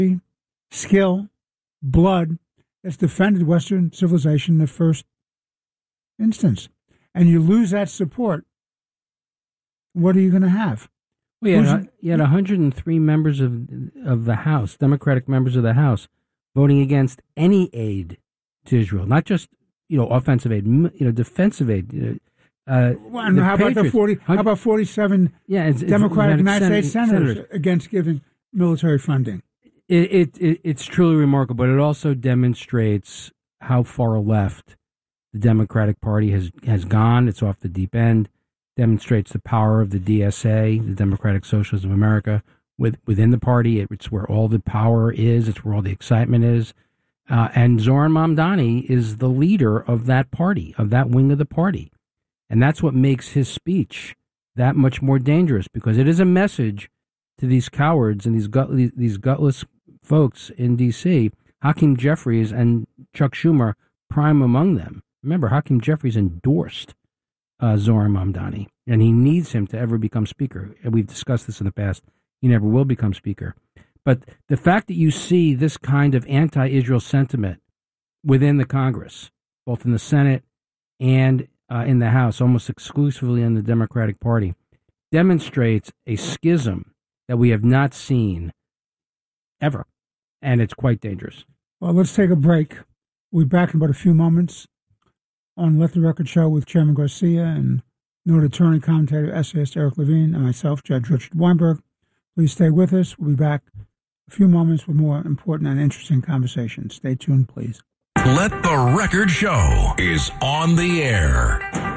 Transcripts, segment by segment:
skill, blood that's defended Western civilization in the first instance. And you lose that support, what are you going to have? Well, you had 103 members of the House, Democratic members of the House, voting against any aid to Israel, not just offensive aid, defensive aid. How about 47 Democratic United States senators against giving military funding? It's truly remarkable, but it also demonstrates how far left the Democratic Party has gone. It's off the deep end. Demonstrates the power of the DSA, the Democratic Socialists of America, within the party. It's where all the power is. It's where all the excitement is. And Zoran Mamdani is the leader of that party, of that wing of the party. And that's what makes his speech that much more dangerous, because it is a message to these cowards and these gutless folks in D.C., Hakeem Jeffries and Chuck Schumer, prime among them. Remember, Hakeem Jeffries endorsed Zoran Mamdani, and he needs him to ever become speaker. And we've discussed this in the past. He never will become speaker. But the fact that you see this kind of anti-Israel sentiment within the Congress, both in the Senate and in the House, almost exclusively in the Democratic Party, demonstrates a schism that we have not seen ever. And it's quite dangerous. Well, let's take a break. We'll be back in about a few moments on Let the Record Show with Chairman Garcia and noted attorney, commentator, essayist Eric Levine, and myself, Judge Richard Weinberg. Please stay with us. We'll be back a few moments with more important and interesting conversations. Stay tuned, please. Let the Record Show is on the air.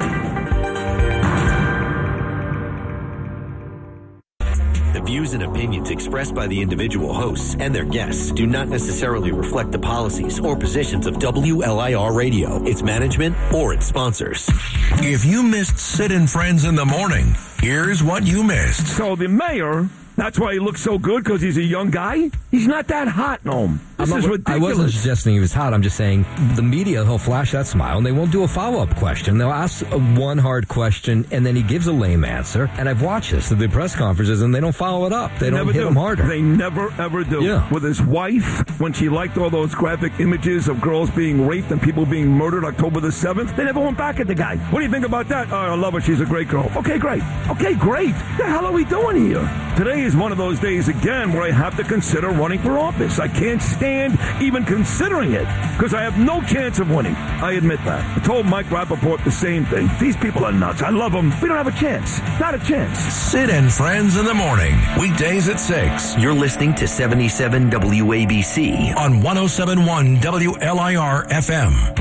The views and opinions expressed by the individual hosts and their guests do not necessarily reflect the policies or positions of WLIR Radio, its management, or its sponsors. If you missed Sid and Friends in the morning, here's what you missed. So the mayor, that's why he looks so good, because he's a young guy? He's not that hot, Noam. This is ridiculous. I wasn't suggesting he was hot. I'm just saying the media, he'll flash that smile, and they won't do a follow-up question. They'll ask one hard question, and then he gives a lame answer. And I've watched this at the press conferences, and they don't follow it up. They don't hit him harder. They never, ever do. Yeah. With his wife, when she liked all those graphic images of girls being raped and people being murdered October the 7th, they never went back at the guy. What do you think about that? Oh, I love her. She's a great girl. Okay, great. Okay, great. What the hell are we doing here? Today is one of those days, again, where I have to consider running for office. I can't stand even considering it because I have no chance of winning. I admit that. I told Mike Rappaport the same thing. These people are nuts. I love them. We don't have a chance. Not a chance. Sid and Friends in the morning, weekdays at 6. You're listening to 77 WABC on 107.1 WLIR FM.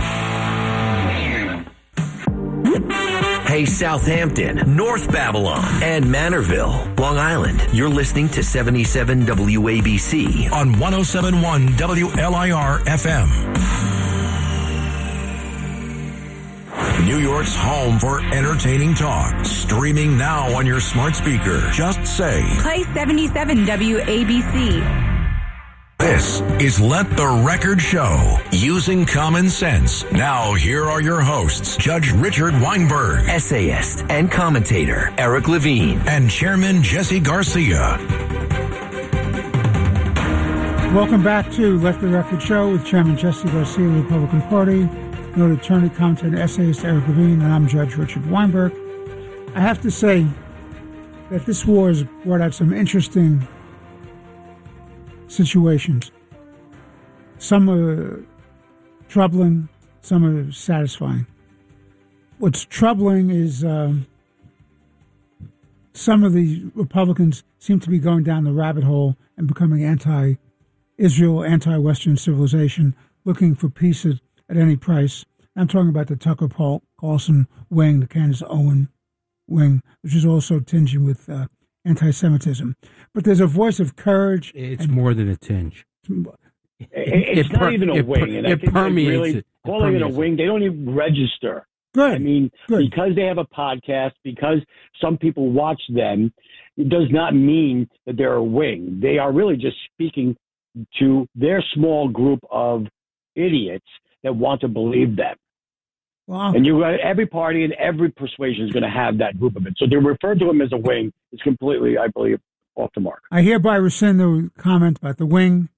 Hey, Southampton, North Babylon, and Manorville, Long Island. You're listening to 77 WABC on 107.1 WLIR FM. New York's home for entertaining talk. Streaming now on your smart speaker. Just say, play 77 WABC. This is Let the Record Show, using common sense. Now, here are your hosts, Judge Richard Weinberg, essayist and commentator Eric Levine, and Chairman Jesse Garcia. Welcome back to Let the Record Show with Chairman Jesse Garcia of the Republican Party, noted attorney, commentator, essayist Eric Levine, and I'm Judge Richard Weinberg. I have to say that this war has brought out some interesting situations. Some are troubling, some are satisfying. What's troubling is some of the Republicans seem to be going down the rabbit hole and becoming anti-Israel, anti-Western civilization, looking for peace at any price. I'm talking about the Tucker Carlson wing, the Candace Owen wing, which is also tinging with anti-Semitism. But there's a voice of courage. It's more than a tinge. It's not even a wing. And I think really calling it a wing, they don't even register. Good. I mean, Good. Because they have a podcast, because some people watch them, it does not mean that they're a wing. They are really just speaking to their small group of idiots that want to believe them. Wow. And every party and every persuasion is going to have that group of it. So to refer to them as a wing is completely, I believe, off the mark. I hereby rescind the comment about the wing.